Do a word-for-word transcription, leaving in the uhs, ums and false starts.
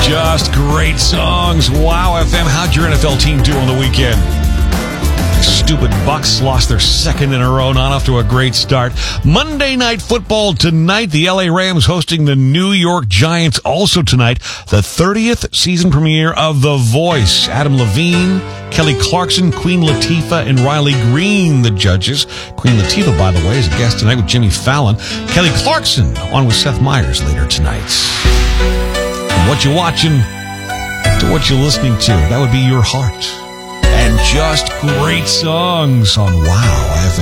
Just great songs. Wow, F M. How'd your N F L team do on the weekend? Stupid Bucks lost their second in a row, not off to a great start. Monday Night Football tonight. The L A Rams hosting the New York Giants. Also tonight, the thirtieth season premiere of The Voice. Adam Levine, Kelly Clarkson, Queen Latifah, and Riley Green, the judges. Queen Latifah, by the way, is a guest tonight with Jimmy Fallon. Kelly Clarkson on with Seth Meyers later tonight. From what you're watching to what you're listening to, that would be your heart. And just great songs on Wow F M.